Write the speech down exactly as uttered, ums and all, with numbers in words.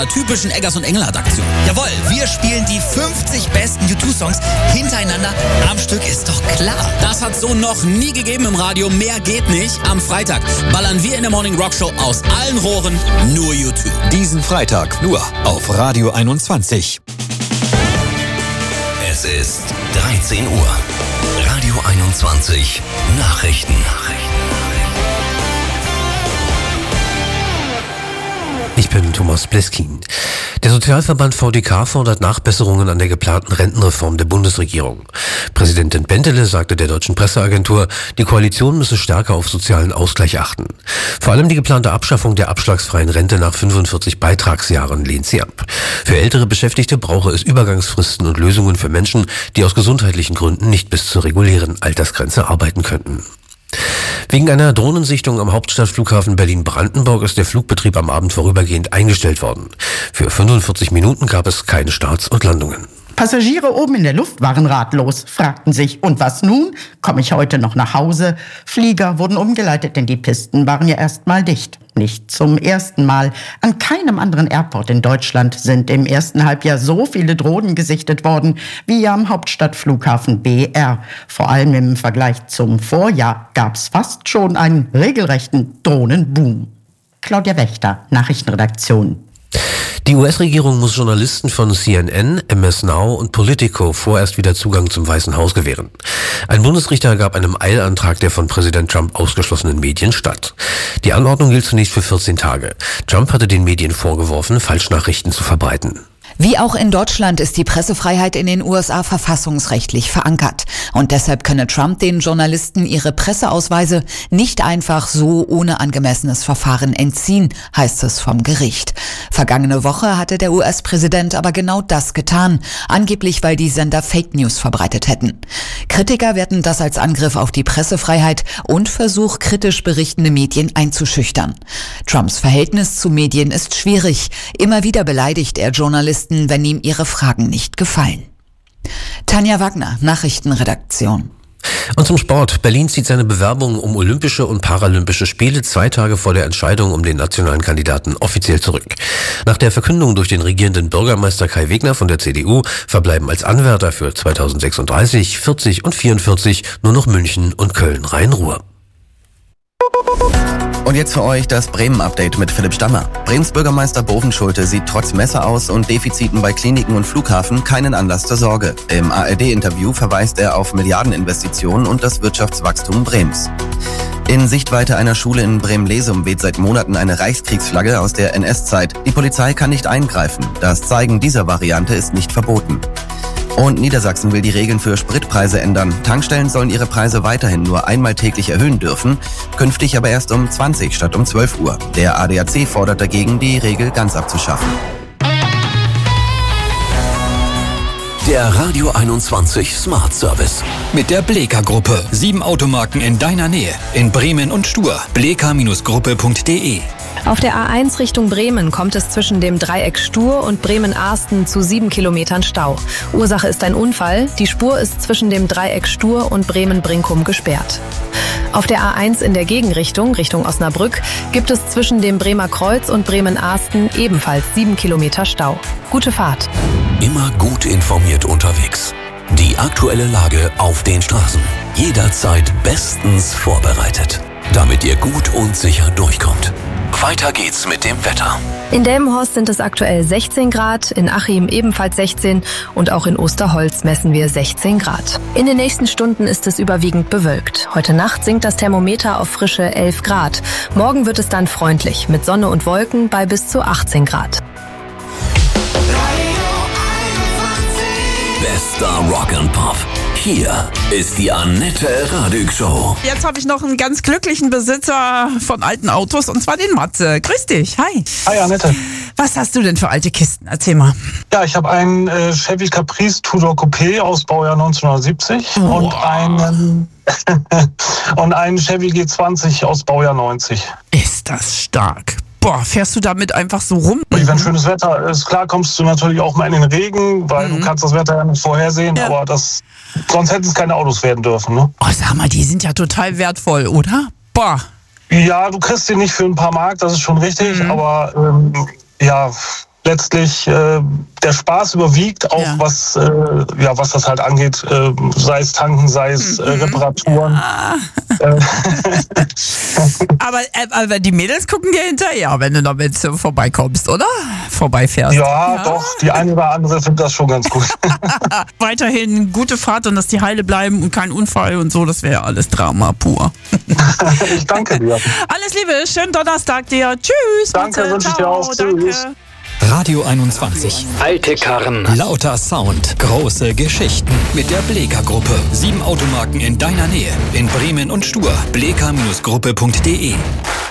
typischen Eggers und Engelhardt Aktion. Jawohl, wir spielen die fünfzig besten U zwei Songs hintereinander am Stück, ist doch klar. Das hat's so noch nie gegeben im Radio, mehr geht nicht. Am Freitag ballern wir in der Morning Rock Show aus allen Rohren nur U zwei. Diesen Freitag nur auf Radio einundzwanzig. Es ist dreizehn Uhr. Radio einundzwanzig Nachrichten. Ich bin Thomas Bleskin. Der Sozialverband V D K fordert Nachbesserungen an der geplanten Rentenreform der Bundesregierung. Präsidentin Bentele sagte der deutschen Presseagentur, die Koalition müsse stärker auf sozialen Ausgleich achten. Vor allem die geplante Abschaffung der abschlagsfreien Rente nach fünfundvierzig Beitragsjahren lehnt sie ab. Für ältere Beschäftigte brauche es Übergangsfristen und Lösungen für Menschen, die aus gesundheitlichen Gründen nicht bis zur regulären Altersgrenze arbeiten könnten. Wegen einer Drohnensichtung am Hauptstadtflughafen Berlin-Brandenburg ist der Flugbetrieb am Abend vorübergehend eingestellt worden. Für fünfundvierzig Minuten gab es keine Starts und Landungen. Passagiere oben in der Luft waren ratlos, fragten sich, und was nun? Komme ich heute noch nach Hause? Flieger wurden umgeleitet, denn die Pisten waren ja erst mal dicht. Nicht zum ersten Mal. An keinem anderen Airport in Deutschland sind im ersten Halbjahr so viele Drohnen gesichtet worden wie am Hauptstadtflughafen B R. Vor allem im Vergleich zum Vorjahr gab es fast schon einen regelrechten Drohnenboom. Claudia Wächter, Nachrichtenredaktion. Die U S-Regierung muss Journalisten von C N N, M S Now und Politico vorerst wieder Zugang zum Weißen Haus gewähren. Ein Bundesrichter gab einem Eilantrag der von Präsident Trump ausgeschlossenen Medien statt. Die Anordnung gilt zunächst für vierzehn Tage. Trump hatte den Medien vorgeworfen, Falschnachrichten zu verbreiten. Wie auch in Deutschland ist die Pressefreiheit in den U S A verfassungsrechtlich verankert. Und deshalb könne Trump den Journalisten ihre Presseausweise nicht einfach so ohne angemessenes Verfahren entziehen, heißt es vom Gericht. Vergangene Woche hatte der U S-Präsident aber genau das getan, angeblich weil die Sender Fake News verbreitet hätten. Kritiker werten das als Angriff auf die Pressefreiheit und Versuch, kritisch berichtende Medien einzuschüchtern. Trumps Verhältnis zu Medien ist schwierig. Immer wieder beleidigt er Journalisten, wenn ihm ihre Fragen nicht gefallen. Tanja Wagner, Nachrichtenredaktion. Und zum Sport. Berlin zieht seine Bewerbung um Olympische und Paralympische Spiele zwei Tage vor der Entscheidung um den nationalen Kandidaten offiziell zurück. Nach der Verkündung durch den regierenden Bürgermeister Kai Wegner von der C D U verbleiben als Anwärter für zweitausendsechsunddreißig, vierzig und vierundvierzig nur noch München und Köln-Rhein-Ruhr. Und jetzt für euch das Bremen-Update mit Philipp Stammer. Bremens Bürgermeister Bovenschulte sieht trotz Messe aus und Defiziten bei Kliniken und Flughafen keinen Anlass zur Sorge. Im A R D-Interview verweist er auf Milliardeninvestitionen und das Wirtschaftswachstum Bremens. In Sichtweite einer Schule in Bremen-Lesum weht seit Monaten eine Reichskriegsflagge aus der N S-Zeit. Die Polizei kann nicht eingreifen. Das Zeigen dieser Variante ist nicht verboten. Und Niedersachsen will die Regeln für Spritpreise ändern. Tankstellen sollen ihre Preise weiterhin nur einmal täglich erhöhen dürfen, künftig aber erst um zwanzig statt um zwölf Uhr. Der A D A C fordert dagegen, die Regel ganz abzuschaffen. Der Radio einundzwanzig Smart Service. Mit der Bleka-Gruppe. Sieben Automarken in deiner Nähe. In Bremen und Stur. bleka Gruppe punkt de. Auf der A eins Richtung Bremen kommt es zwischen dem Dreieck Stur und Bremen-Arsten zu sieben Kilometern Stau. Ursache ist ein Unfall. Die Spur ist zwischen dem Dreieck Stur und Bremen-Brinkum gesperrt. Auf der A eins in der Gegenrichtung, Richtung Osnabrück, gibt es zwischen dem Bremer Kreuz und Bremen-Arsten ebenfalls sieben Kilometer Stau. Gute Fahrt. Immer gut informiert unterwegs. Die aktuelle Lage auf den Straßen. Jederzeit bestens vorbereitet, damit ihr gut und sicher durchkommt. Weiter geht's mit dem Wetter. In Delmenhorst sind es aktuell sechzehn Grad, in Achim ebenfalls sechzehn und auch in Osterholz messen wir sechzehn Grad. In den nächsten Stunden ist es überwiegend bewölkt. Heute Nacht sinkt das Thermometer auf frische elf Grad. Morgen wird es dann freundlich mit Sonne und Wolken bei bis zu achtzehn Grad. Bester Rock and Pop. Hier ist die Annette Radig Show. Jetzt habe ich noch einen ganz glücklichen Besitzer von alten Autos, und zwar den Matze. Grüß dich, hi. Hi Annette. Was hast du denn für alte Kisten? Erzähl mal. Ja, ich habe einen äh, Chevy Caprice Tudor Coupé aus Baujahr neunzehnhundertsiebzig oh. und einen und einen Chevy G zwanzig aus Baujahr neunzig. Ist das stark. Boah, fährst du damit einfach so rum? Wenn schönes Wetter ist, klar kommst du natürlich auch mal in den Regen, weil mhm. du kannst das Wetter ja nicht vorhersehen, ja. aber das, sonst hätten es keine Autos werden dürfen. Ne? Oh, sag mal, die sind ja total wertvoll, oder? Boah. Ja, du kriegst die nicht für ein paar Mark, das ist schon richtig, mhm. aber ähm, ja, letztlich äh, der Spaß überwiegt, auch Ja. was, äh, ja, was das halt angeht, äh, sei es Tanken, sei es äh, Reparaturen. Ja. aber, äh, aber die Mädels gucken dir hinterher, wenn du damit so vorbeikommst, oder? Vorbeifährst. Ja, ja, doch, die eine oder andere findet das schon ganz gut. Weiterhin gute Fahrt und dass die heile bleiben und kein Unfall und so, das wäre alles Drama pur. Ich danke dir. Alles Liebe, schönen Donnerstag dir. Tschüss. Danke, Matze. wünsche ich dir Ciao, auch. danke. Tschüss. Radio einundzwanzig. Alte Karren. Lauter Sound. Große Geschichten. Mit der Bleeker-Gruppe. Sieben Automarken in deiner Nähe. In Bremen und Stur. bleeker Gruppe punkt de